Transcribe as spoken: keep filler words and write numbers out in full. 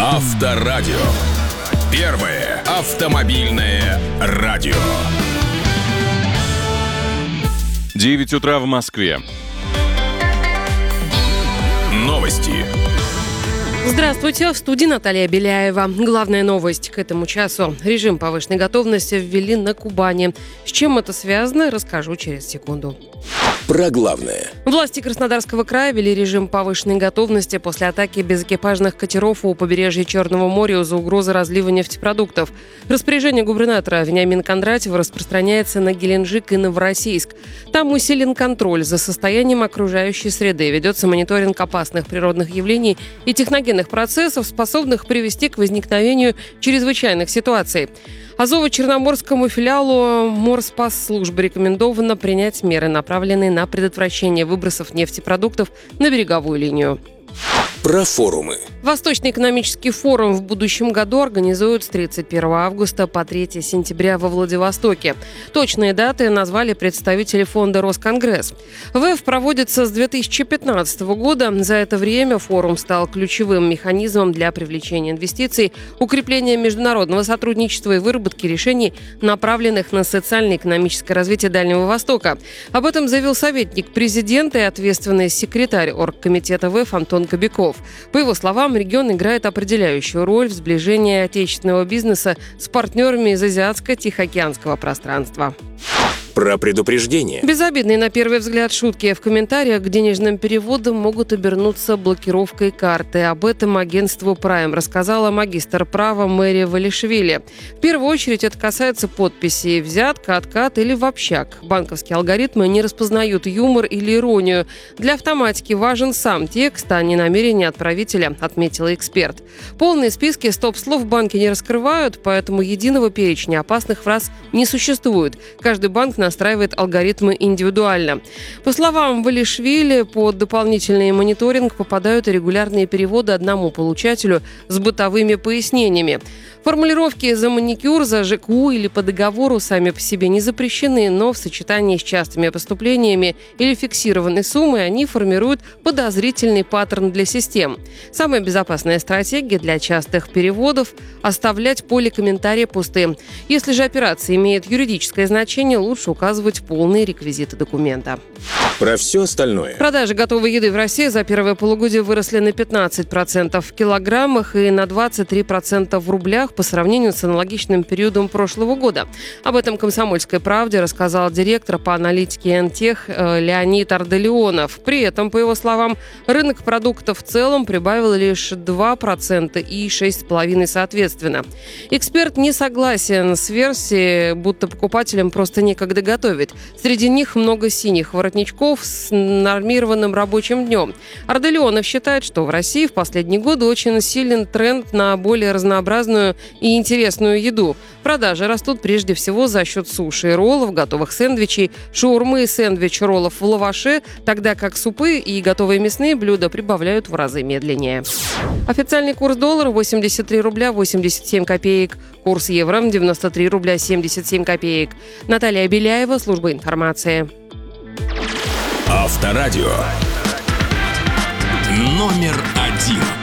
Авторадио. Первое автомобильное радио. девять утра в Москве. Новости. Здравствуйте, в студии Наталья Беляева. Главная новость к этому часу. Режим повышенной готовности ввели на Кубани. С чем это связано, расскажу через секунду. Про главное. Власти Краснодарского края ввели режим повышенной готовности после атаки безэкипажных катеров у побережья Черного моря из-за угрозы разлива нефтепродуктов. Распоряжение губернатора Вениамина Кондратьева распространяется на Геленджик и Новороссийск. Там усилен контроль за состоянием окружающей среды, ведется мониторинг опасных природных явлений и техногенных процессов, способных привести к возникновению чрезвычайных ситуаций. Азово-Черноморскому филиалу Морспасслужбы рекомендовано принять меры, направленные на предотвращение выбросов нефтепродуктов на береговую линию. Про форумы. Восточный экономический форум в будущем году организуют с тридцать первого августа по третьего сентября во Владивостоке. Точные даты назвали представители фонда «Росконгресс». ВЭФ проводится с две тысячи пятнадцатого года. За это время форум стал ключевым механизмом для привлечения инвестиций, укрепления международного сотрудничества и выработки решений, направленных на социально-экономическое развитие Дальнего Востока. Об этом заявил советник президента и ответственный секретарь оргкомитета ВЭФ Антон Кобяков. По его словам, регион играет определяющую роль в сближении отечественного бизнеса с партнерами из азиатско-тихоокеанского пространства. Про предупреждение. Безобидные на первый взгляд шутки в комментариях к денежным переводам могут обернуться блокировкой карты. Об этом агентству Prime рассказала магистр права Мэри Валишвили. В первую очередь это касается подписей «взятка», «откат» или «в общак». Банковские алгоритмы не распознают юмор или иронию. Для автоматики важен сам текст, а не намерение отправителя, отметила эксперт. Полные списки стоп-слов банки не раскрывают, поэтому единого перечня опасных фраз не существует. Каждый банк настраивает алгоритмы индивидуально. По словам Валишвили, под дополнительный мониторинг попадают и регулярные переводы одному получателю с бытовыми пояснениями. Формулировки «за маникюр», «за ЖКУ» или «по договору» сами по себе не запрещены, но в сочетании с частыми поступлениями или фиксированной суммой они формируют подозрительный паттерн для систем. Самая безопасная стратегия для частых переводов – оставлять поле комментария пустым. Если же операция имеет юридическое значение, лучше указывать полные реквизиты документа. Про все остальное. Продажи готовой еды в России за первое полугодие выросли на пятнадцать процентов в килограммах и на двадцать три процента в рублях по сравнению с аналогичным периодом прошлого года. Об этом «Комсомольской правде» рассказал директор по аналитике эн-тех Леонид Арделеонов. При этом, по его словам, рынок продуктов в целом прибавил лишь два процента и шесть целых пять десятых соответственно. Эксперт не согласен с версией, будто покупателям просто некогда готовить. Среди них много синих воротничков с нормированным рабочим днем. Арделеонов считает, что в России в последние годы очень силен тренд на более разнообразную и интересную еду. Продажи растут прежде всего за счет суши и роллов, готовых сэндвичей, шаурмы и сэндвич-роллов в лаваше, тогда как супы и готовые мясные блюда прибавляют в разы медленнее. Официальный курс доллара восемьдесят три рубля восемьдесят семь копеек. Курс евро девяносто три рубля семьдесят семь копеек. Наталья Беляева, служба информации. Авторадио. Номер один.